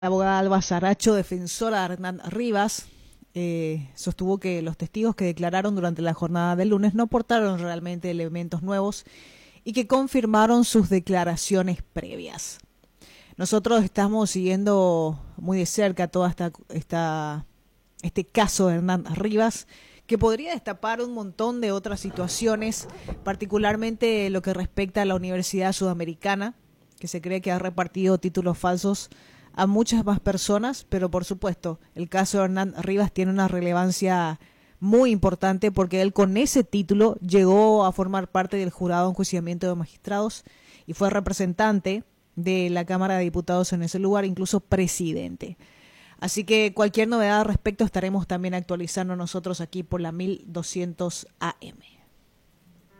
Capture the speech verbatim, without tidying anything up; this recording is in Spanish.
La abogada Alba Saracho, defensora de Hernán Rivas, eh, sostuvo que los testigos que declararon durante la jornada del lunes no aportaron realmente elementos nuevos y que confirmaron sus declaraciones previas. Nosotros estamos siguiendo muy de cerca toda esta, esta este caso de Hernán Rivas, que podría destapar un montón de otras situaciones, particularmente lo que respecta a la Universidad Sudamericana, que se cree que ha repartido títulos falsos a muchas más personas, pero por supuesto el caso de Hernán Rivas tiene una relevancia muy importante porque él con ese título llegó a formar parte del jurado de enjuiciamiento de magistrados y fue representante de la Cámara de Diputados en ese lugar, incluso presidente. Así que cualquier novedad al respecto estaremos también actualizando nosotros aquí por la mil doscientos A M.